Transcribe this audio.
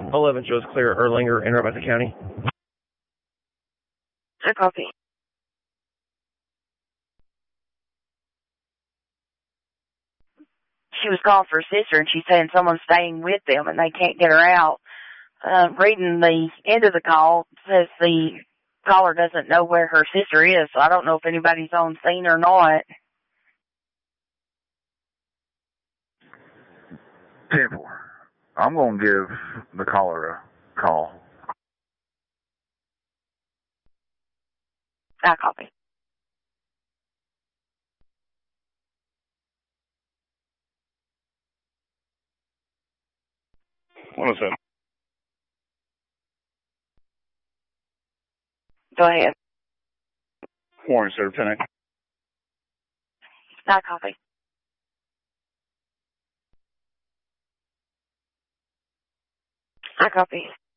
11 shows clear Erlanger in Robeson County. I copy. She was calling for her sister, and she's saying someone's staying with them, and they can't get her out. Reading the end of the call, says the caller doesn't know where her sister is, so I don't know if anybody's on scene or not. Temple, I'm going to give the caller a call. I copy. What is that? Go ahead. Warren, sir, Lieutenant. I copy. I copy.